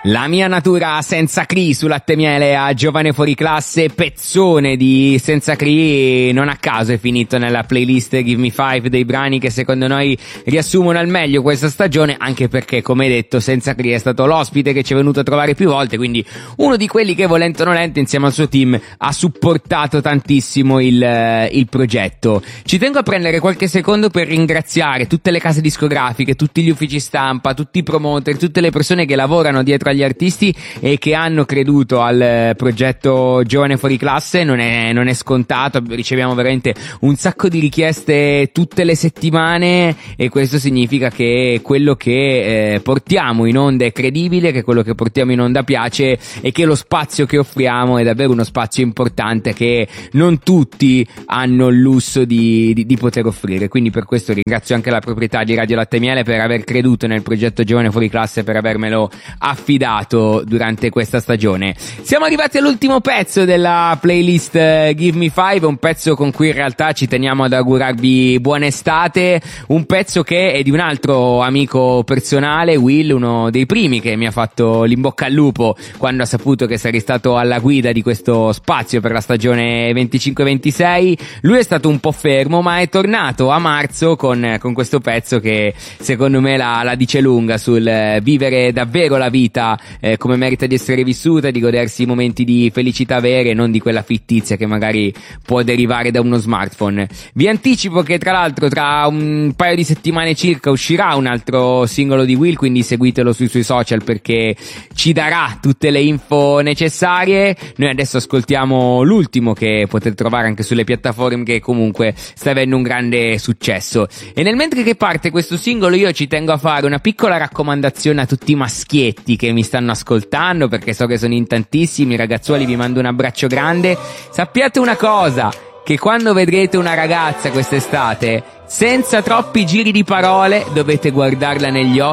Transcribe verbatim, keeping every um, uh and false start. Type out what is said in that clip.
La mia natura senza Cree su Latte Miele a Giovane Fuori Classe, pezzone di Senza Cree, non a caso è finito nella playlist Give Me Five dei brani che secondo noi riassumono al meglio questa stagione, anche perché, come detto, Senza Cree è stato l'ospite che ci è venuto a trovare più volte, quindi uno di quelli che, volente o nolente, insieme al suo team ha supportato tantissimo il, il progetto. Ci tengo a prendere qualche secondo per ringraziare tutte le case discografiche, tutti gli uffici stampa, tutti i promoter, tutte le persone che lavorano dietro agli artisti e che hanno creduto al progetto Giovane Fuori Classe. Non è, non è scontato, riceviamo veramente un sacco di richieste tutte le settimane e questo significa che quello che eh, portiamo in onda è credibile, che quello che portiamo in onda piace e che lo spazio che offriamo è davvero uno spazio importante che non tutti hanno il lusso di, di, di poter offrire. Quindi per questo ringrazio anche la proprietà di Radio Latte Miele per aver creduto nel progetto Giovane Fuori Classe, per avermelo affidato durante questa stagione. Siamo arrivati all'ultimo pezzo della playlist uh, Give Me Five, un pezzo con cui in realtà ci teniamo ad augurarvi buona estate, un pezzo che è di un altro amico personale, Will, uno dei primi che mi ha fatto l'imbocca al lupo quando ha saputo che sarei stato alla guida di questo spazio per la stagione venticinque ventisei. Lui è stato un po' fermo, ma è tornato a marzo con, con questo pezzo che secondo me la, la dice lunga sul eh, vivere davvero la vita Eh, come merita di essere vissuta, di godersi i momenti di felicità vere, non di quella fittizia che magari può derivare da uno smartphone. Vi anticipo che tra l'altro tra un paio di settimane circa uscirà un altro singolo di Will, quindi seguitelo sui suoi social perché ci darà tutte le info necessarie. Noi adesso ascoltiamo l'ultimo che potete trovare anche sulle piattaforme, che comunque sta avendo un grande successo. E nel mentre che parte questo singolo io ci tengo a fare una piccola raccomandazione a tutti i maschietti che mi stanno ascoltando, perché so che sono in tantissimi. Ragazzuoli, vi mando un abbraccio grande. Sappiate una cosa, che quando vedrete una ragazza quest'estate, senza troppi giri di parole, dovete guardarla negli occhi